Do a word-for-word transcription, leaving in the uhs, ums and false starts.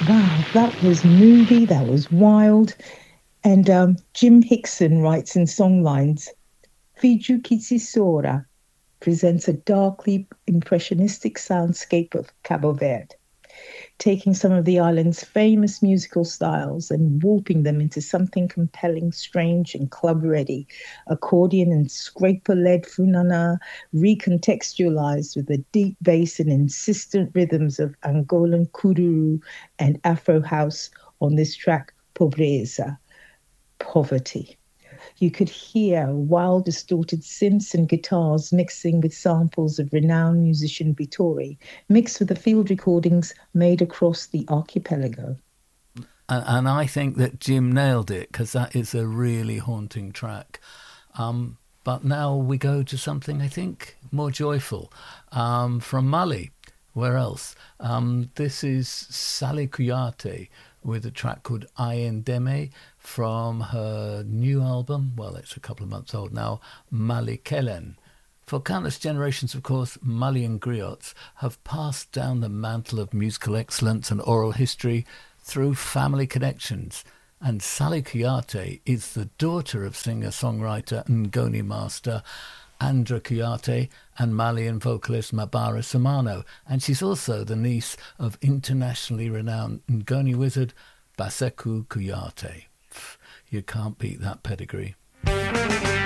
Wow, that was moody, that was wild. And um, Jim Hickson writes in songlines, Fiju Kitsisora presents a darkly impressionistic soundscape of Cabo Verde, taking some of the island's famous musical styles and warping them into something compelling, strange, and club ready. Accordion and scraper led funana recontextualized with the deep bass and insistent rhythms of Angolan kuduro and Afro house on this track, Pobreza, poverty. You could hear wild, distorted synths and guitars mixing with samples of renowned musician Vittori, mixed with the field recordings made across the archipelago. And, and I think that Jim nailed it, because that is a really haunting track. Um, but now we go to something, I think, more joyful, um, from Mali. Where else? Um, this is Sally Kouyaté with a track called Ayendeme from her new album, well, it's a couple of months old now, Mali Kelen. For countless generations, of course, Malian griots have passed down the mantle of musical excellence and oral history through family connections. And Sally Kouyaté is the daughter of singer-songwriter and Ngoni master Andra Kouyaté and Malian vocalist Mabara Samano. And she's also the niece of internationally renowned Ngoni wizard Baseku Kouyaté. You can't beat that pedigree.